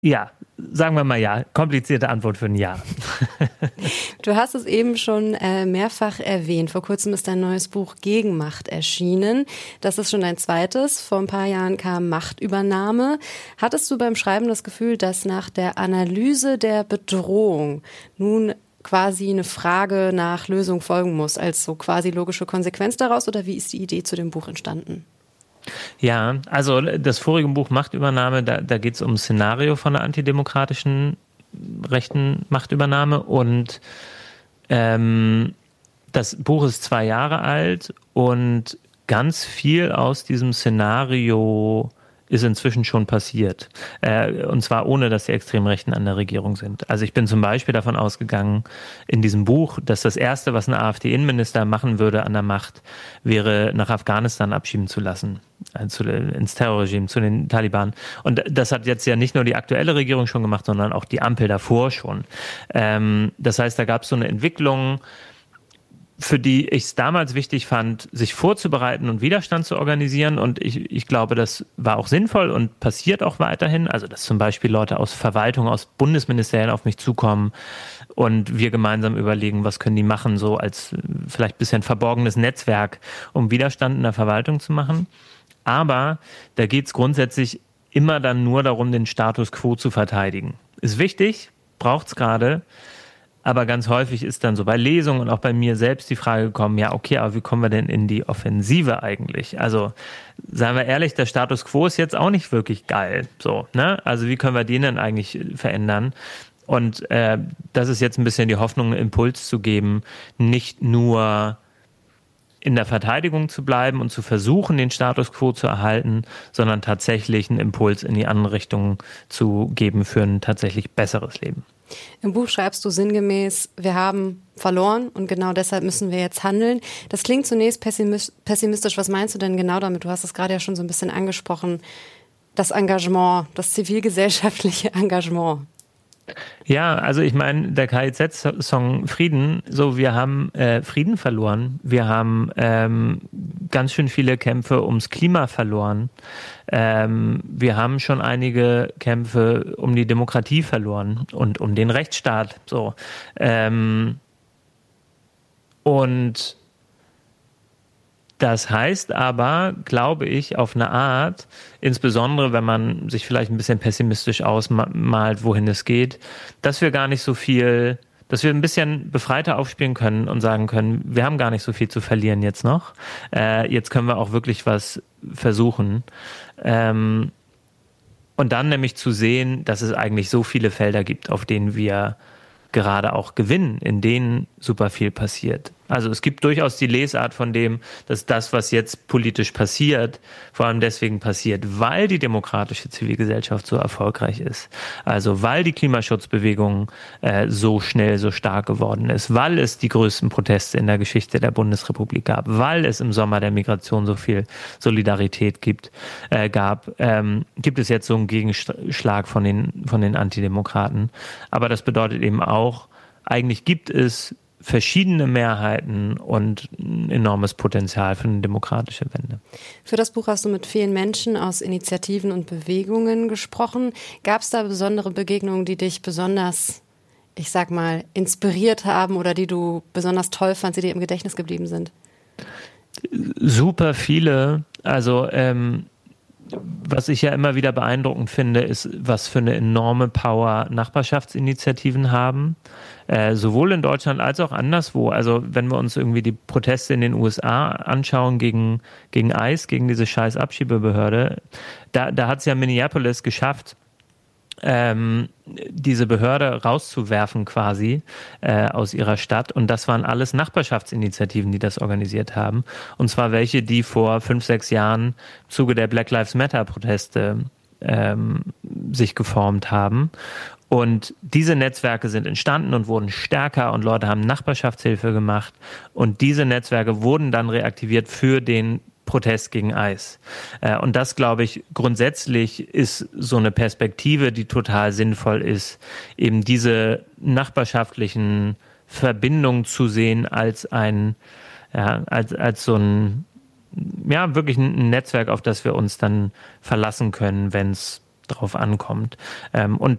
Ja, sagen wir mal ja. Komplizierte Antwort für ein Ja. Du hast es eben schon mehrfach erwähnt. Vor kurzem ist dein neues Buch Gegenmacht erschienen. Das ist schon dein zweites. Vor ein paar Jahren kam Machtübernahme. Hattest du beim Schreiben das Gefühl, dass nach der Analyse der Bedrohung nun quasi eine Frage nach Lösung folgen muss, als so quasi logische Konsequenz daraus? Oder wie ist die Idee zu dem Buch entstanden? Ja, also das vorige Buch Machtübernahme, da geht es um ein Szenario von einer antidemokratischen rechten Machtübernahme und das Buch ist 2 Jahre alt und ganz viel aus diesem Szenario ist inzwischen schon passiert. Und zwar ohne, dass die Extremrechten an der Regierung sind. Also ich bin zum Beispiel davon ausgegangen in diesem Buch, dass das Erste, was ein AfD-Innenminister machen würde an der Macht, wäre nach Afghanistan abschieben zu lassen. Ins Terrorregime, zu den Taliban. Und das hat jetzt ja nicht nur die aktuelle Regierung schon gemacht, sondern auch die Ampel davor schon. Das heißt, da gab es so eine Entwicklung, für die ich es damals wichtig fand, sich vorzubereiten und Widerstand zu organisieren. Und ich glaube, das war auch sinnvoll und passiert auch weiterhin. Also, dass zum Beispiel Leute aus Verwaltung, aus Bundesministerien auf mich zukommen und wir gemeinsam überlegen, was können die machen, so als vielleicht ein bisschen verborgenes Netzwerk, um Widerstand in der Verwaltung zu machen. Aber da geht es grundsätzlich immer dann nur darum, den Status quo zu verteidigen. Ist wichtig, braucht es gerade. Aber ganz häufig ist dann so bei Lesungen und auch bei mir selbst die Frage gekommen, ja okay, aber wie kommen wir denn in die Offensive eigentlich? Also seien wir ehrlich, der Status quo ist jetzt auch nicht wirklich geil. So, ne? Also wie können wir den denn eigentlich verändern? Und das ist jetzt ein bisschen die Hoffnung, einen Impuls zu geben, nicht nur in der Verteidigung zu bleiben und zu versuchen, den Status quo zu erhalten, sondern tatsächlich einen Impuls in die andere Richtung zu geben für ein tatsächlich besseres Leben. Im Buch schreibst du sinngemäß, wir haben verloren und genau deshalb müssen wir jetzt handeln. Das klingt zunächst pessimistisch. Was meinst du denn genau damit? Du hast es gerade ja schon so ein bisschen angesprochen. Das Engagement, das zivilgesellschaftliche Engagement. Ja, also ich meine, der KIZ-Song Frieden, so wir haben Frieden verloren. Wir haben ganz schön viele Kämpfe ums Klima verloren. Wir haben schon einige Kämpfe um die Demokratie verloren und um den Rechtsstaat. So. Und das heißt aber, glaube ich, auf eine Art, insbesondere wenn man sich vielleicht ein bisschen pessimistisch ausmalt, wohin es geht, dass wir gar nicht so viel, dass wir ein bisschen befreiter aufspielen können und sagen können, wir haben gar nicht so viel zu verlieren jetzt noch. Jetzt können wir auch wirklich was versuchen. Und dann nämlich zu sehen, dass es eigentlich so viele Felder gibt, auf denen wir gerade auch gewinnen, in denen super viel passiert. Also es gibt durchaus die Lesart von dem, dass das, was jetzt politisch passiert, vor allem deswegen passiert, weil die demokratische Zivilgesellschaft so erfolgreich ist. Also weil die Klimaschutzbewegung so schnell, so stark geworden ist, weil es die größten Proteste in der Geschichte der Bundesrepublik gab, weil es im Sommer der Migration so viel Solidarität gab, gibt es jetzt so einen Gegenschlag von den Antidemokraten. Aber das bedeutet eben auch, eigentlich gibt es verschiedene Mehrheiten und ein enormes Potenzial für eine demokratische Wende. Für das Buch hast du mit vielen Menschen aus Initiativen und Bewegungen gesprochen. Gab es da besondere Begegnungen, die dich besonders, ich sag mal, inspiriert haben oder die du besonders toll fandst, die dir im Gedächtnis geblieben sind? Super viele. Also was ich ja immer wieder beeindruckend finde, ist, was für eine enorme Power Nachbarschaftsinitiativen haben. Sowohl in Deutschland als auch anderswo. Also wenn wir uns irgendwie die Proteste in den USA anschauen gegen ICE, gegen diese scheiß Abschiebebehörde, da hat es ja Minneapolis geschafft, diese Behörde rauszuwerfen quasi aus ihrer Stadt. Und das waren alles Nachbarschaftsinitiativen, die das organisiert haben. Und zwar welche, die vor 5, 6 Jahren im Zuge der Black Lives Matter Proteste sich geformt haben. Und diese Netzwerke sind entstanden und wurden stärker und Leute haben Nachbarschaftshilfe gemacht. Und diese Netzwerke wurden dann reaktiviert für den Protest gegen ICE. Und das, glaube ich, grundsätzlich ist so eine Perspektive, die total sinnvoll ist, eben diese nachbarschaftlichen Verbindungen zu sehen als so ein, ja, wirklich ein Netzwerk, auf das wir uns dann verlassen können, wenn es drauf ankommt. Und